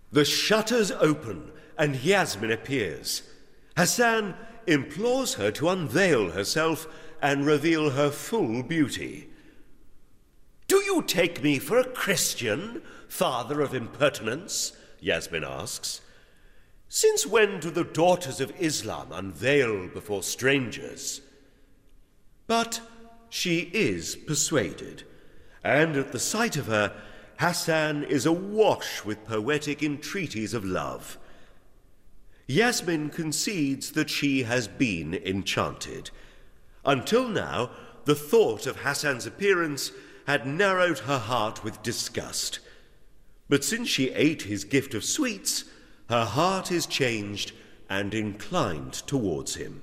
The shutters open and Yasmin appears. Hassan implores her to unveil herself and reveal her full beauty. "Do you take me for a Christian, father of impertinence?" Yasmin asks. "Since when do the daughters of Islam unveil before strangers?" But she is persuaded, and at the sight of her, Hassan is awash with poetic entreaties of love. Yasmin concedes that she has been enchanted. Until now, the thought of Hassan's appearance had narrowed her heart with disgust. But since she ate his gift of sweets, her heart is changed and inclined towards him.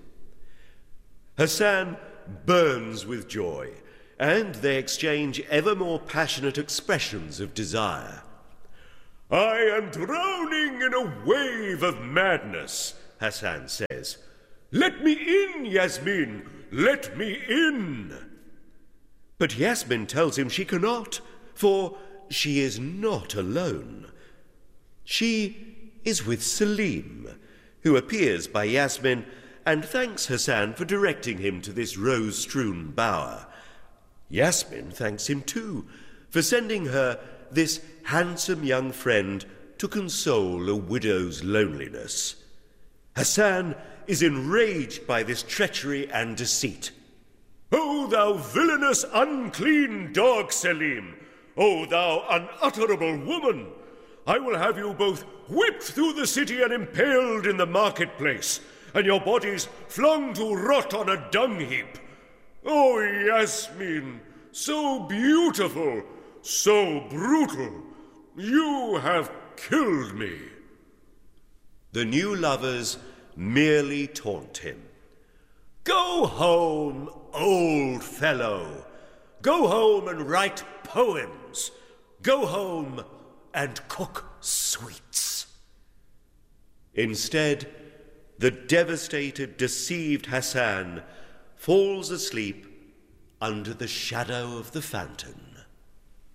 Hassan burns with joy, and they exchange ever more passionate expressions of desire. "I am drowning in a wave of madness," Hassan says. "Let me in, Yasmin! Let me in!" But Yasmin tells him she cannot, for she is not alone. She is with Selim, who appears by Yasmin and thanks Hassan for directing him to this rose-strewn bower. Yasmin thanks him too for sending her this handsome young friend to console a widow's loneliness. Hassan is enraged by this treachery and deceit. "O thou villainous, unclean dog, Selim! O thou unutterable woman! I will have you both whipped through the city and impaled in the marketplace, and your bodies flung to rot on a dung heap. O Yasmin, so beautiful, so brutal, you have killed me." The new lovers merely taunt him. "Go home, old fellow. Go home and write poems. Go home and cook sweets." Instead, the devastated, deceived Hassan falls asleep under the shadow of the fountain.